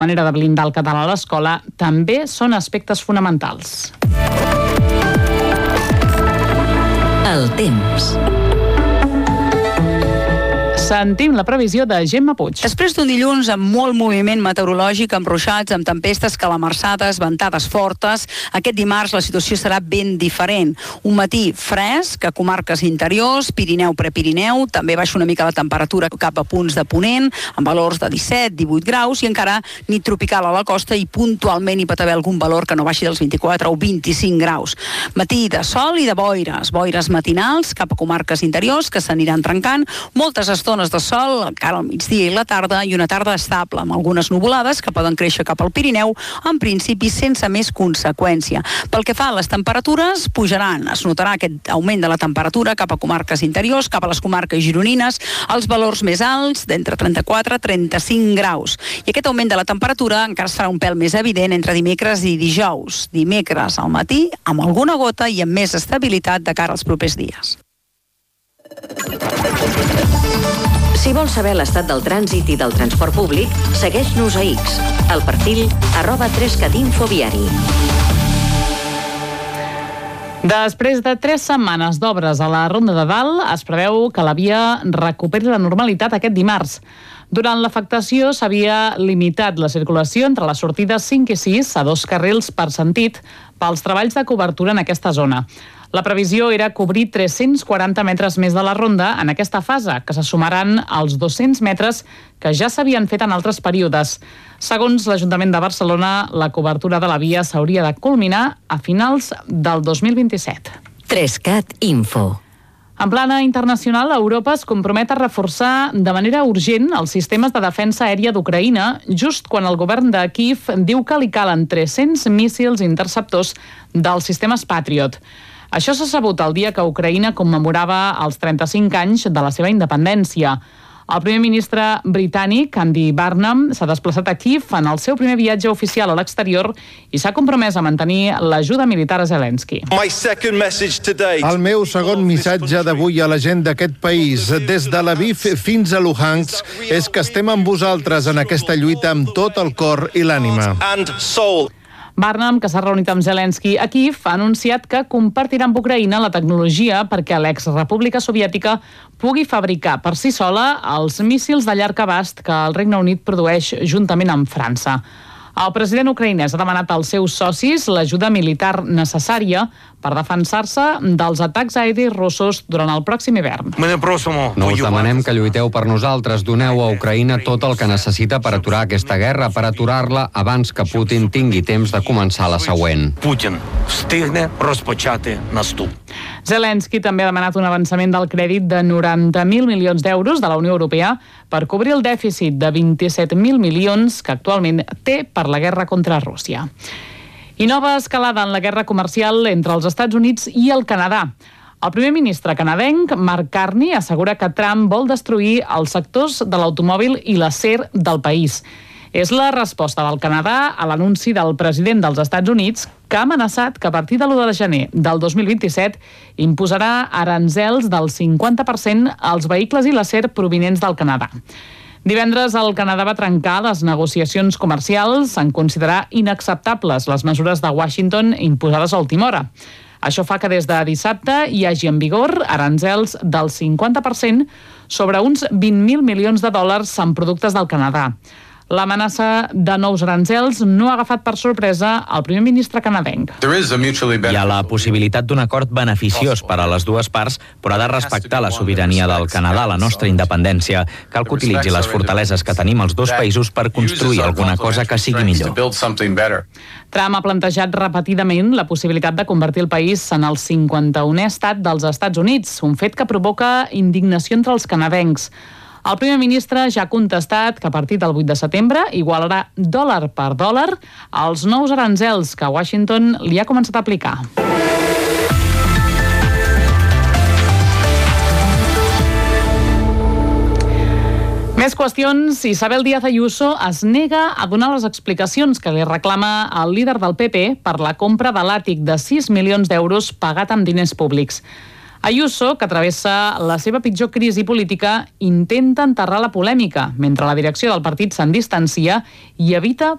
manera de blindar el català a l'escola també són aspectes fonamentals. El temps. Sentim la previsió de Gemma Puig. Després d'un dilluns amb molt moviment meteorològic, amb ruixats, amb tempestes, calamarsades, ventades fortes, aquest dimarts la situació serà ben diferent. Un matí fresc a comarques interiors, Pirineu, Prepirineu, també baixa una mica la temperatura cap a punts de ponent, amb valors de 17-18 graus, i encara nit tropical a la costa i puntualment hi pot haver algun valor que no baixi dels 24 o 25 graus. Matí de sol i de boires matinals cap a comarques interiors que s'aniran trencant, moltes estones de sol encara al migdia i la tarda, i una tarda estable amb algunes nuvolades que poden créixer cap al Pirineu, en principi sense més conseqüència. Pel que fa a les temperatures, pujaran, es notarà aquest augment de la temperatura cap a comarques interiors, cap a les comarques gironines, els valors més alts d'entre 34 i 35 graus. I aquest augment de la temperatura encara serà un pèl més evident entre dimecres i dijous. Dimecres al matí amb alguna gota i amb més estabilitat de cara als propers dies. Si vols saber l'estat del trànsit i del transport públic, segueix-nos a X, al perfil @3catinfoviari. Després de 3 setmanes d'obres a la Ronda de Dalt, es preveu que la via recuperi la normalitat aquest dimarts. Durant l'afectació s'havia limitat la circulació entre les sortides 5 i 6 a 2 carrils per sentit pels treballs de cobertura en aquesta zona. La previsió era cobrir 340 metres més de la ronda en aquesta fase, que se sumaran als 200 metres que ja s'havien fet en altres períodes. Segons l'Ajuntament de Barcelona, la cobertura de la via s'hauria de culminar a finals del 2027. 3cat Info. En plana internacional, Europa es compromet a reforçar de manera urgent els sistemes de defensa aèria d'Ucraïna, just quan el govern de Kiev diu que li calen 300 míssils interceptors dels sistemes Patriot. Això s'ha sabut el dia que Ucraïna commemorava els 35 anys de la seva independència. El primer ministre britànic, Andy Burnham, s'ha desplaçat a Kiev en el seu primer viatge oficial a l'exterior i s'ha compromès a mantenir l'ajuda militar a Zelensky. El meu segon missatge d'avui a la gent d'aquest país, des de Lviv fins a Luhansk, és que estem amb vosaltres en aquesta lluita amb tot el cor i l'ànima. Burnham, que s'ha reunit amb Zelensky a Kiev, ha anunciat que compartirà amb Ucraïna la tecnologia perquè l'ex-república soviètica pugui fabricar per si sola els míssils de llarg abast que el Regne Unit produeix juntament amb França. El president ucraïnès ha demanat als seus socis l'ajuda militar necessària per defensar-se dels atacs aeris russos durant el pròxim hivern. No us demanem que lluiteu per nosaltres. Doneu a Ucraïna tot el que necessita per aturar aquesta guerra, per aturar-la abans que Putin tingui temps de començar la següent. Zelensky també ha demanat un avançament del crèdit de 90.000 milions d'euros de la Unió Europea per cobrir el dèficit de 27.000 milions que actualment té per la guerra contra Rússia. I nova escalada en la guerra comercial entre els Estats Units i el Canadà. El primer ministre canadenc, Mark Carney, assegura que Trump vol destruir els sectors de l'automòbil i l'acer del país. És la resposta del Canadà a l'anunci del president dels Estats Units, que ha amenaçat que a partir de l'1 de gener del 2027 imposarà aranzels del 50% als vehicles i l'acer provinents del Canadà. Divendres, el Canadà va trencar les negociacions comercials en considerar inacceptables les mesures de Washington imposades a última hora. Això fa que des de dissabte hi hagi en vigor aranzels del 50% sobre uns 20.000 milions de dòlars en productes del Canadà. L'amenaça de nous aranzels no ha agafat per sorpresa el primer ministre canadenc. Hi ha la possibilitat d'un acord beneficiós per a les dues parts, però ha de respectar la sobirania del Canadà, la nostra independència. Cal que utilitzi les fortaleses que tenim els dos països per construir alguna cosa que sigui millor. Trump ha plantejat repetidament la possibilitat de convertir el país en el 51è estat dels Estats Units, un fet que provoca indignació entre els canadencs. El primer ministre ja ha contestat que a partir del 8 de setembre igualarà dòlar per dòlar els nous aranzels que Washington li ha començat a aplicar. Més qüestions. Isabel Díaz Ayuso es nega a donar les explicacions que li reclama el líder del PP per la compra de l'àtic de 6 milions d'euros pagat amb diners públics. Ayuso, que travessa la seva pitjor crisi política, intenta enterrar la polèmica, mentre la direcció del partit se'n distancia i evita